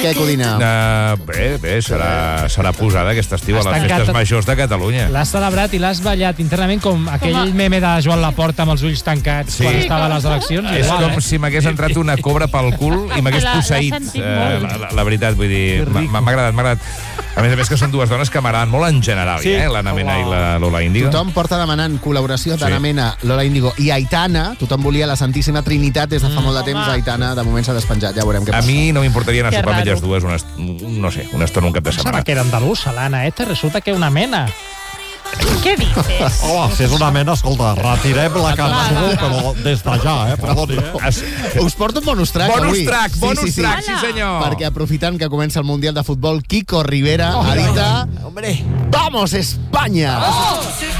què, Codina? Bé, serà posada aquest estiu a les festes majors de Catalunya. L'has celebrat i l'has ballat internament com aquell meme de Joan Laporta amb els ulls tancats quan estava a les eleccions. És com si m'hagués entrat una cobra pel cul i m'hagués posseït. La veritat, vull dir, m'ha agradat. A més que són dues dones que m'agraden molt en general, l'Anna Mena i la Lola Índigo. Tothom porta demanant col·laboració d'Anna Mena, Lola Índigo i Aitana. Tothom volia la Santíssima Trinitat des de fa molt de temps. Aitana, de moment, s'ha despenjat. Ja veurem què passa. A mi no m'importaria anar a sopar amb elles dues una estona, un cap de setmana. Pensava que era andalusa, l'Anna, resulta que una mena. Què dices? Home, si és una mena, escolta, retirem la cançó, però des d'allà, perdoni. Us porto un bonus track avui. Bonus track, sí senyor. Perquè aprofitant que comença el Mundial de Futbol, Kiko Rivera edita... ¡Vamos, España!